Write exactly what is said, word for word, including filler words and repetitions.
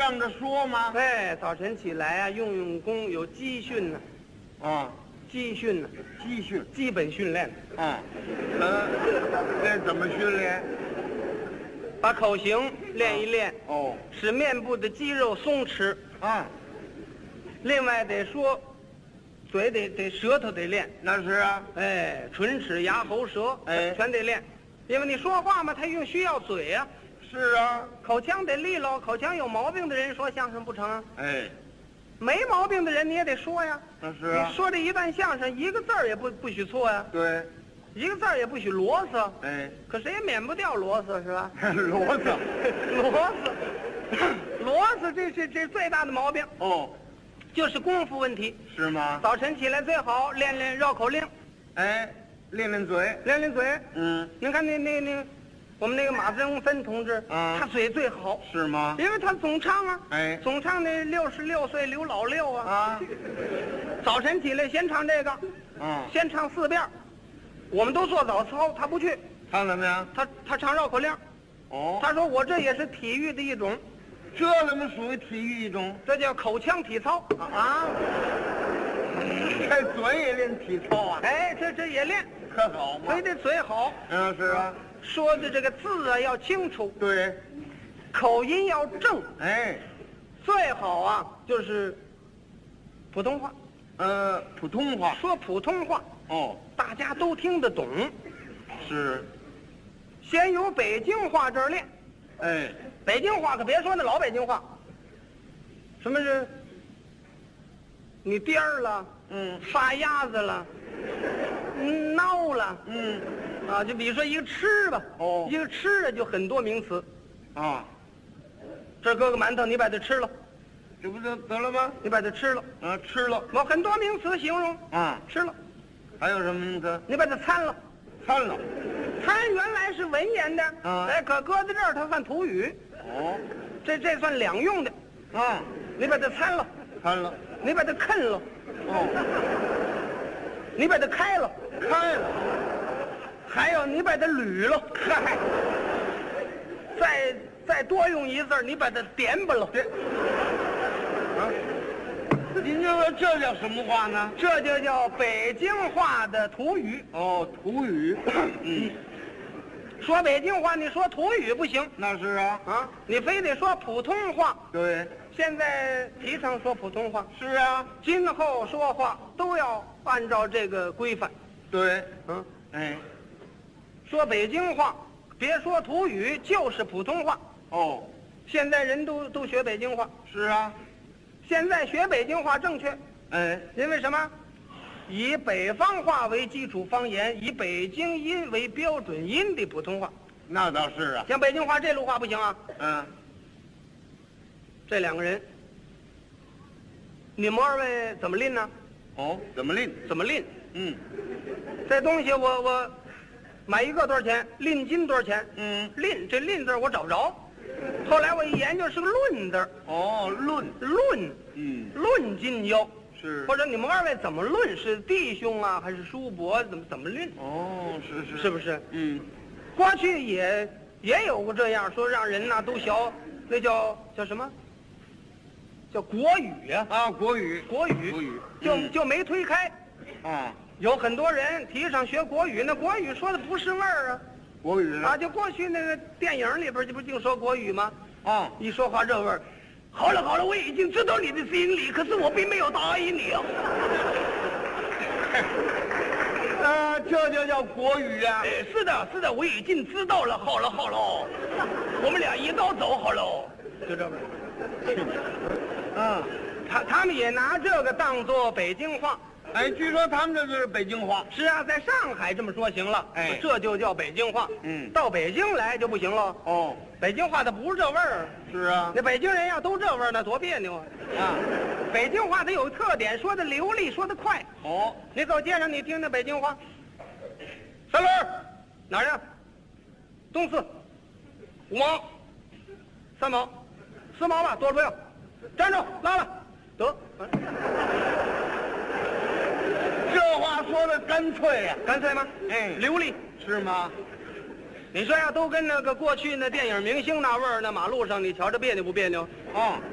让着说吗？ 哎，早晨起来啊，用用功，有基训呢、 啊， 基训呢、 基训。 基本训练， 啊，呃，这怎么训练？ 把口型练一练， 哦， 使面部的肌肉松弛。 啊， 另外得说，嘴得得舌头得练， 那是啊。 哎，唇齿牙喉舌， 哎全得练，因为你说话嘛，它用需要嘴呀、 是啊。 口腔得利落，口腔有毛病的人说相声不成啊， 哎， 没毛病的人你也得说呀。 那是啊你。说这一段相声，一个字儿也不不许错呀， 对。 一个字儿也不许啰嗦。 哎， 可谁也免不掉啰嗦是吧？ 骡子。 啰嗦，啰嗦，这是这是最大的毛病， 哦， 就是功夫问题。 是吗？ 早晨起来最好练练绕口令， 哎，练练嘴。 练练嘴。 嗯， 您看那那那，我们那个马振芬同志， 啊他嘴最好， 是吗？ 因为他总唱啊， 哎总唱那六十六岁刘老六啊。 啊， 早晨起来先唱这个， 啊， 先唱四遍，我们都做早操，他不去， 看怎么样？ 他他唱绕口令， 哦， 他说我这也是体育的一种， 这怎么属于体育一种？ 这叫口腔体操啊。 这嘴也练体操啊？ 哎，这这也练， 可好嘛非？得嘴好， 嗯，是啊。 说的这个字啊要清楚， 对。 口音要正， 哎， 最好啊就是普通话， 呃，普通话。 说普通话哦， 大家都听得懂。 是。 先由北京话这儿练， 哎， 北京话可别说那老北京话，什么是你颠儿了， 嗯发鸭子了，嗯孬了， 嗯， 啊，就比如说一个吃吧， 哦一个吃啊就很多名词， 啊， 这搁个馒头，你把它吃了， 这不就得了吗？ 你把它吃了， 啊，吃了。 我很多名词形容啊， 吃了， 还有什么名词？ 你把它参了， 参了。 参原来是文言的， 啊哎，可搁在这儿它算土语， 哦， 这这算两用的， 啊， 你把它参了， 参了。 你把它啃了， 哦， 你把它开了， 开了。 还有你把它捋了，嗨，再再多用一字儿，你把它点吧了， 啊，您就说这叫什么话呢？ 这就叫北京话的土语。 哦，土语。嗯， 说北京话，你说土语不行那是啊。 啊，你非得说普通话。 对。 现在提倡说普通话， 是啊。 今后说话都要按照这个规范。 对。 嗯， 哎。 说北京话，别说土语，就是普通话。 哦， 现在人都都学北京话， 是啊。 现在学北京话正确， 哎， 因为什么？以北方话为基础方言，以北京音为标准音的普通话。 那倒是啊。 像北京话这路话不行啊。 嗯。 这两个人，你们二位怎么拎呢？ 哦，怎么拎？ 怎么拎？ 嗯这东西我我买一个多少钱？拎斤多少钱？ 嗯。 拎这拎字儿我找不着，后来我一研究是个论字儿， 哦，论。 论嗯， 论斤腰。 是。 或者你们二位怎么论？是弟兄啊，还是叔伯？怎么怎么论？ 哦，是是。 是不是？ 嗯。 过去也也有过这样说，让人呐、都学，那叫叫什么？叫国语啊， 啊，国语。 国语， 国语。 就、 嗯就没推开。 啊， 有很多人提倡学国语，那国语说的不是味儿啊。 国语啊，就过去那个电影里边，这不净说国语吗？ 啊， 一说话这味儿。好了好了，我已经知道你的心理，可是我并没有答应你啊。 呃，这就叫国语啊。 哎，是的，是的，我已经知道了。好了好了，我们俩一道走好了，就这味儿。 嗯， 他他们也拿这个当做北京话。 哎，据说他们这就是北京话。 是啊，在上海这么说行了， 哎这就叫北京话。 嗯到北京来就不行了。 哦， 北京话它不是这味儿。 是啊。 那北京人要都这味儿，那多别扭啊！ 啊， 北京话它有特点，说的流利，说的快。 哦， 你走街上，你听听北京话。三轮儿，哪儿呀？东四，五毛，三毛，四毛吧，多了不要。站住，拉了，得。 这话说的干脆呀。 干脆吗？ 哎流利。 是吗？ 你说呀，都跟那个过去那电影明星那味儿，那马路上你瞧着别扭不别扭？ 哦，